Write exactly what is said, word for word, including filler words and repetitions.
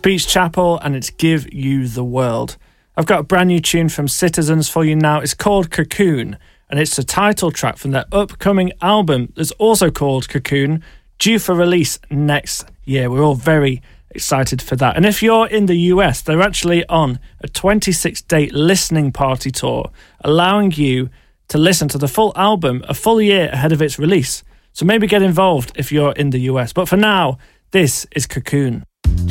Beach Chapel, and it's Give You the World. I've got a brand new tune from Citizens for you now. It's called Cocoon, and it's the title track from their upcoming album that's also called Cocoon, due for release next year. We're all very excited for that. And if you're in the U S, they're actually on a twenty-six day listening party tour, allowing you to listen to the full album a full year ahead of its release. So maybe get involved if you're in the U S. But for now, this is Cocoon.